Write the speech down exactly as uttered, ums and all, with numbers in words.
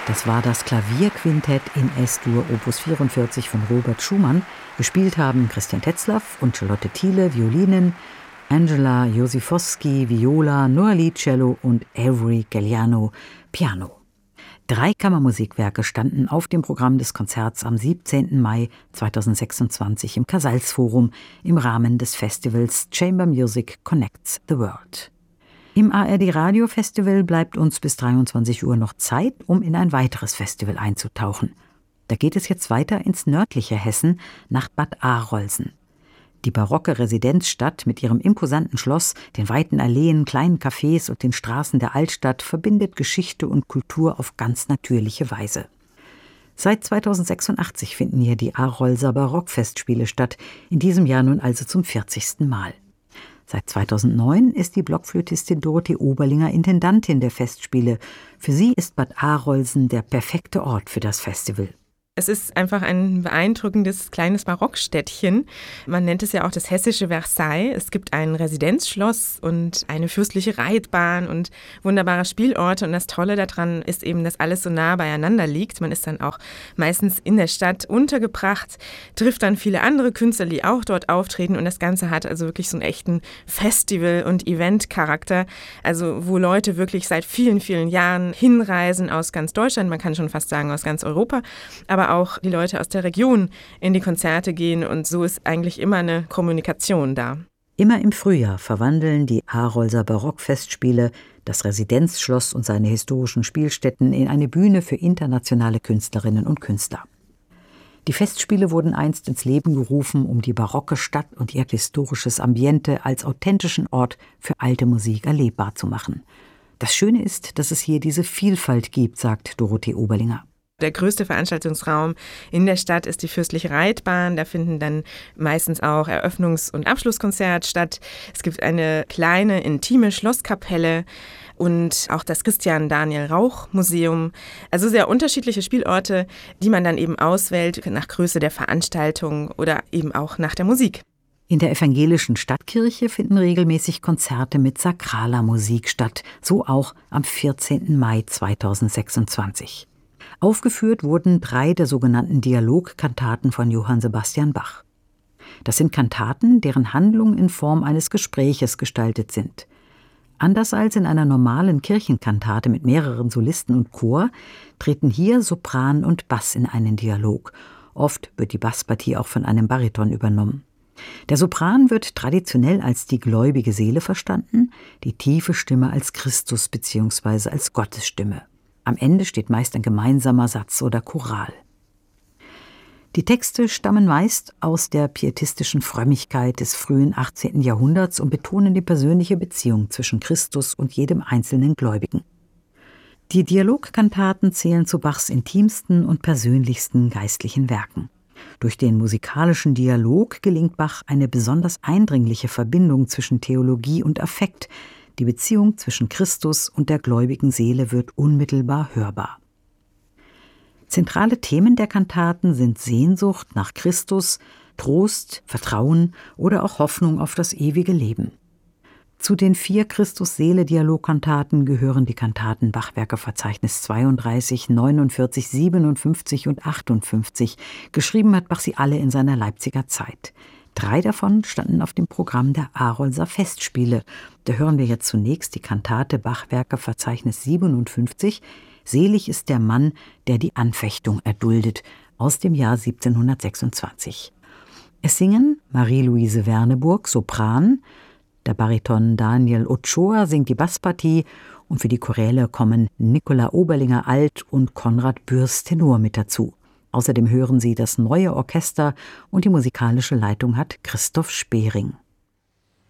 Das war das Klavierquintett in S-Dur Opus vierundvierzig von Robert Schumann. Gespielt haben Christian Tetzlaff und Charlotte Thiele Violinen, Angela Josifowski Viola, Noailly Cello und Avery Galliano Piano. Drei Kammermusikwerke standen auf dem Programm des Konzerts am siebzehnten Mai zweitausendsechsundzwanzig im Casals-Forum im Rahmen des Festivals Chamber Music Connects the World. Im A R D Radio Festival bleibt uns bis dreiundzwanzig Uhr noch Zeit, um in ein weiteres Festival einzutauchen. Da geht es jetzt weiter ins nördliche Hessen nach Bad Arolsen. Die barocke Residenzstadt mit ihrem imposanten Schloss, den weiten Alleen, kleinen Cafés und den Straßen der Altstadt verbindet Geschichte und Kultur auf ganz natürliche Weise. Seit zweitausendsechsundachtzig finden hier die Arolser Barockfestspiele statt, in diesem Jahr nun also zum vierzigsten Mal. Seit zweitausendneun ist die Blockflötistin Dorothee Oberlinger Intendantin der Festspiele. Für sie ist Bad Arolsen der perfekte Ort für das Festival. Es ist einfach ein beeindruckendes kleines Barockstädtchen. Man nennt es ja auch das hessische Versailles. Es gibt ein Residenzschloss und eine fürstliche Reitbahn und wunderbare Spielorte. Und das Tolle daran ist eben, dass alles so nah beieinander liegt. Man ist dann auch meistens in der Stadt untergebracht, trifft dann viele andere Künstler, die auch dort auftreten. Und das Ganze hat also wirklich so einen echten Festival- und Event-Charakter. Also wo Leute wirklich seit vielen, vielen Jahren hinreisen aus ganz Deutschland. Man kann schon fast sagen aus ganz Europa. Aber auch die Leute aus der Region in die Konzerte gehen und so ist eigentlich immer eine Kommunikation da. Immer im Frühjahr verwandeln die Arolser Barockfestspiele das Residenzschloss und seine historischen Spielstätten in eine Bühne für internationale Künstlerinnen und Künstler. Die Festspiele wurden einst ins Leben gerufen, um die barocke Stadt und ihr historisches Ambiente als authentischen Ort für alte Musik erlebbar zu machen. Das Schöne ist, dass es hier diese Vielfalt gibt, sagt Dorothee Oberlinger. Der größte Veranstaltungsraum in der Stadt ist die fürstliche Reitbahn. Da finden dann meistens auch Eröffnungs- und Abschlusskonzerte statt. Es gibt eine kleine, intime Schlosskapelle und auch das Christian-Daniel-Rauch-Museum. Also sehr unterschiedliche Spielorte, die man dann eben auswählt nach Größe der Veranstaltung oder eben auch nach der Musik. In der evangelischen Stadtkirche finden regelmäßig Konzerte mit sakraler Musik statt, so auch am vierzehnten Mai zweitausendsechsundzwanzig. Aufgeführt wurden drei der sogenannten Dialogkantaten von Johann Sebastian Bach. Das sind Kantaten, deren Handlung in Form eines Gespräches gestaltet sind. Anders als in einer normalen Kirchenkantate mit mehreren Solisten und Chor, treten hier Sopran und Bass in einen Dialog. Oft wird die Basspartie auch von einem Bariton übernommen. Der Sopran wird traditionell als die gläubige Seele verstanden, die tiefe Stimme als Christus bzw. als Gottesstimme. Am Ende steht meist ein gemeinsamer Satz oder Choral. Die Texte stammen meist aus der pietistischen Frömmigkeit des frühen achtzehnten Jahrhunderts und betonen die persönliche Beziehung zwischen Christus und jedem einzelnen Gläubigen. Die Dialogkantaten zählen zu Bachs intimsten und persönlichsten geistlichen Werken. Durch den musikalischen Dialog gelingt Bach eine besonders eindringliche Verbindung zwischen Theologie und Affekt. Die Beziehung zwischen Christus und der gläubigen Seele wird unmittelbar hörbar. Zentrale Themen der Kantaten sind Sehnsucht nach Christus, Trost, Vertrauen oder auch Hoffnung auf das ewige Leben. Zu den vier Christus-Seele-Dialogkantaten gehören die Kantaten Bachwerkeverzeichnis zweiunddreißig, neunundvierzig, siebenundfünfzig und achtundfünfzig. Geschrieben hat Bach sie alle in seiner Leipziger Zeit. Drei davon standen auf dem Programm der Arolser Festspiele. Da hören wir jetzt zunächst die Kantate Bachwerkeverzeichnis siebenundfünfzig, Selig ist der Mann, der die Anfechtung erduldet, aus dem Jahr siebzehnhundertsechsundzwanzig. Es singen Marie-Louise Werneburg, Sopran, der Bariton Daniel Ochoa singt die Basspartie und für die Choräle kommen Nicola Oberlinger Alt und Konrad Bürs Tenor mit dazu. Außerdem hören Sie das neue Orchester und die musikalische Leitung hat Christoph Spering.